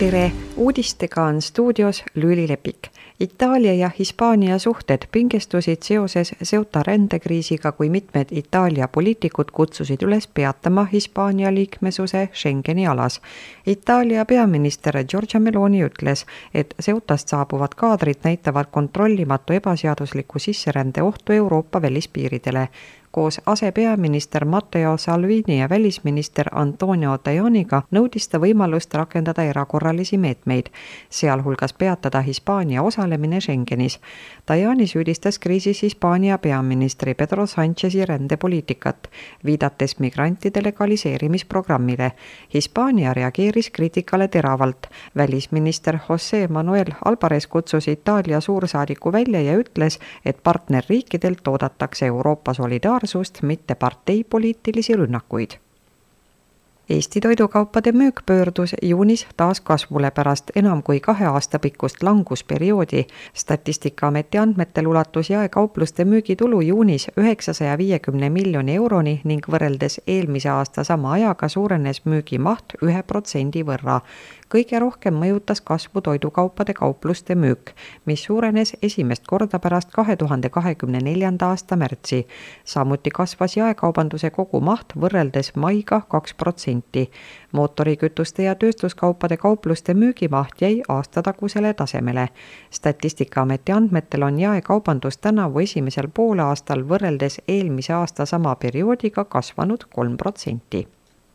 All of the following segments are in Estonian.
Tere! Uudistega on stuudios Lüüli Lepik. Itaalia ja Hispaania suhted pingestusid seoses Ceuta rändekriisiga, kui mitmed Itaalia poliitikud kutsusid üles peatama Hispaania liikmesuse Schengeni alas. Itaalia peaminister Giorgia Meloni ütles, et Ceutast saabuvad kaadrid näitavad kontrollimatu ebaseadusliku sisserände ohtu Euroopa välispiiridele. Koos asepeaminister Matteo Salvini ja välisminister Antonio Tajaniga nõudis ta võimalust rakendada erakorralisi meetmeid, sealhulgas peatada Hispaania osalemine Schengenis. Tajani süüdistas kriisis Hispaania peaministri Pedro Sanchezi rändepoliitikat, viidates migrantide legaliseerimisprogrammile. Hispaania reageeris kriitikale teravalt. Välisminister José Manuel Álvarez kutsus Itaalia suursaadiku välja ja ütles, et partnerriikidelt oodatakse Euroopa solidaarsust, mitte parteipoliitilisi rünnakuid. Eesti toidukaupade müük pöördus juunis taas kasvule pärast enam kui 2 aasta pikkust langusperioodi. Statistikaameti andmetel ulatus jaekaupluste müügitulu juunis 950 miljoni euroni ning võrreldes eelmise aasta sama ajaga suurenes müügimaht 1% võrra. Kõige rohkem mõjutas kasvu toidukaupade kaupluste müük, mis suurenes esimest korda pärast 2024. aasta märtsi. Samuti kasvas jaekaubanduse kogumaht võrreldes maiga 2%. Mootorikütuste ja tööstuskaupade kaupluste müügimaht jäi aastatagusele tasemele. Statistikaameti andmetel on jaekaubandus tänavu esimesel poolaastal võrreldes eelmise aasta sama perioodiga kasvanud 3%.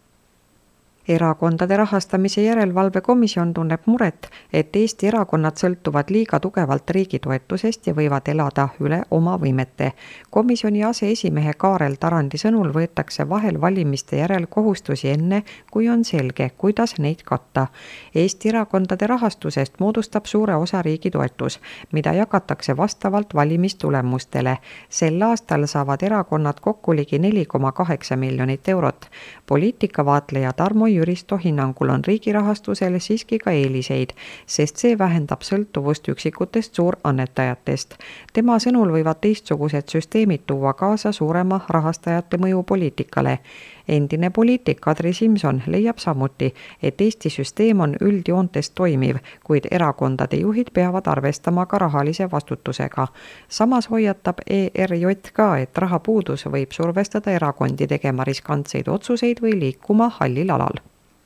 Erakondade rahastamise järelevalve komisjon tunneb muret, et Eesti erakonnad sõltuvad liiga tugevalt riigi toetusest ja võivad elada üle oma võimete. Komisjoni aseesimehe Kaarel Tarandi sõnul võetakse vahel valimiste järel kohustusi enne, kui on selge, kuidas neid katta. Eesti erakondade rahastusest moodustab suure osa riigi toetus, mida jagatakse vastavalt valimistulemustele. Sel aastal saavad erakonnad kokku ligi 4,8 miljonit eurot. Poliitikavaatleja Tarmo Jüristo hinnangul on riigi rahastusel siiski ka eeliseid, sest see vähendab sõltuvust üksikutest suurannetajatest. Tema sõnul võivad teistsugused süsteemid tuua kaasa suurema rahastajate mõju poliitikale. Endine poliitik Kadri Simson leiab samuti, et Eesti süsteem on üldjoontes toimiv, kuid erakondade juhid peavad arvestama ka rahalise vastutusega. Samas hoiatab ERJK, et rahapuudus võib survestada erakondi tegema riskantseid otsuseid või liikuma hallil alal.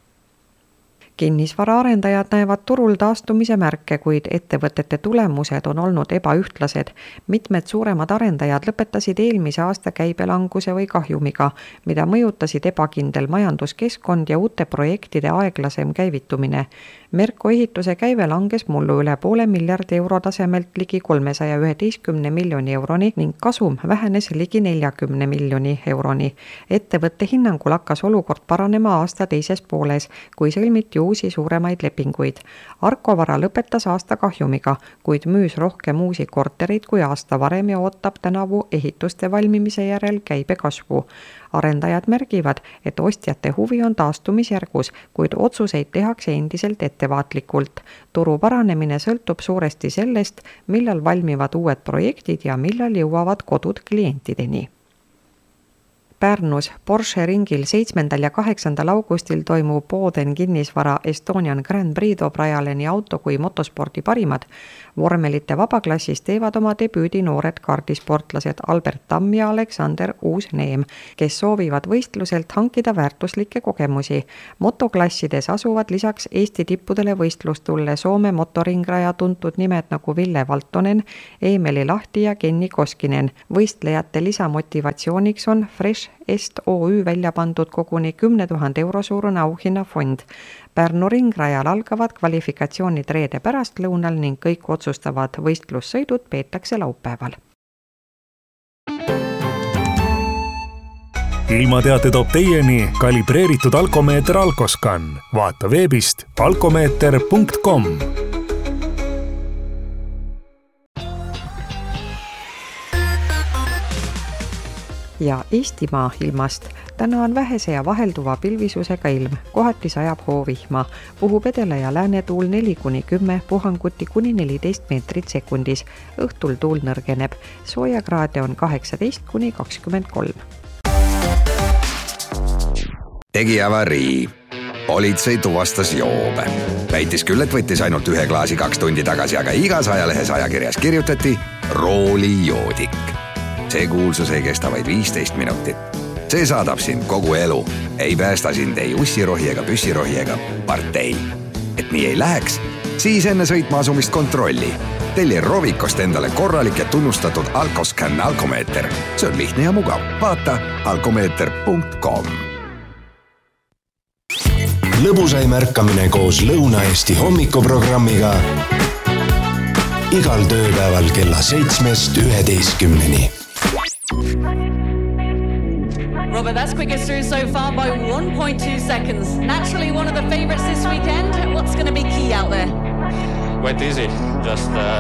Kinnisvaraarendajad näevad turul taastumise märke, kuid ettevõtete tulemused on olnud ebaühtlased. Mitmed suuremad arendajad lõpetasid eelmise aasta käibelanguse või kahjumiga, mida mõjutasid ebakindel majanduskeskkond ja uute projektide aeglasem käivitumine. Merko ehituse käive langes mullu üle €500 miljardi tasemelt ligi 311 miljoni euroni ning kasum vähenes ligi 40 miljoni euroni. Ettevõtte hinnangul hakkas olukord paranema aasta teises pooles, kui sõlmiti uusi suuremaid lepinguid. Arkovara lõpetas aasta kahjumiga, kuid müüs rohkem uusi kortereid kui aasta varem ja ootab tänavu ehituste valmimise järel käibe kasvu. Arendajad märgivad, et ostjate huvi on taastumisjärgus, kuid otsuseid tehakse endiselt ettevaatlikult. Turu paranemine sõltub suuresti sellest, millal valmivad uued projektid ja millal jõuavad kodud klientideni. Pärnus Porsche ringil 7. ja 8. augustil toimub Boden kinnisvara Estonian Grand Prix toob rajale nii auto kui motospordi parimad. Vormelite vabaklassis teevad oma debüüdi noored kaardisportlased Albert Tamm ja Aleksander Uus-Neem, kes soovivad võistluselt hankida väärtuslikke kogemusi. Motoklassides asuvad lisaks Eesti tippudele võistlustulle Soome motoringraja tuntud nimed nagu Ville Valtonen, Eemeli Lahti ja Kenni Koskinen. Võistlejate lisamotivatsiooniks on Fresh Est OÜ välja pandud koguni 10 000 euro suurune auhinnafond. Pärnu ringrajal algavad kvalifikatsioonid reede pärastlõunal ning kõik otsustavad võistlussõidud peetakse laupäeval. Ilmateate toob teieni kalibreeritud alkomeeter Alkoscan. Vaata veebist alkomeeter.com. Ja Eestimaa ilmast. Täna on vähese ja vahelduva pilvisusega ilm, kohati sajab hoovihma. Puhub edela ja läänetuul 4-10, puhanguti kuni 14 meetrit sekundis. Õhtul tuul nõrgeneb. Soojakraade on 18-23. Tegi avarii. Politsei tuvastas joobe. Väitis küll, et võttis ainult 1 klaasi 2 tundi tagasi, aga igas ajalehes ajakirjas kirjutati roolijoodik. See kuulsus ei kesta vaid 15 minutit. See saadab sind kogu elu. Ei päästa sind ei ussirohi ega püssirohi ega partei. Et nii ei läheks, siis enne sõitma asumist kontrolli. Telli Rovikost endale korralik ja tunnustatud Alkoscan alkomeeter. See on lihtne ja mugav. Vaata alkomeeter.com. Lõbusai märkamine koos Lõuna-Eesti hommikuprogrammiga igal tööpäeval kella 7-11. Robert, that's quickest through so far by 1.2 seconds. Naturally one of the favourites this weekend. What's going to be key out there? Went easy. Just